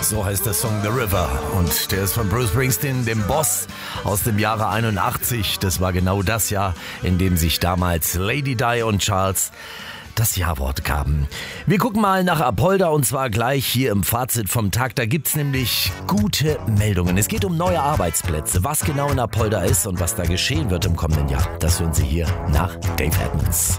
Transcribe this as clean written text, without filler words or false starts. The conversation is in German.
So heißt der Song The River und der ist von Bruce Springsteen, dem Boss, aus dem Jahre 81. Das war genau das Jahr, in dem sich damals Lady Di und Charles das Ja-Wort gaben. Wir gucken mal nach Apolda und zwar gleich hier im Fazit vom Tag. Da gibt's nämlich gute Meldungen. Es geht um neue Arbeitsplätze. Was genau in Apolda ist und was da geschehen wird im kommenden Jahr, das hören Sie hier nach Dave Edmonds.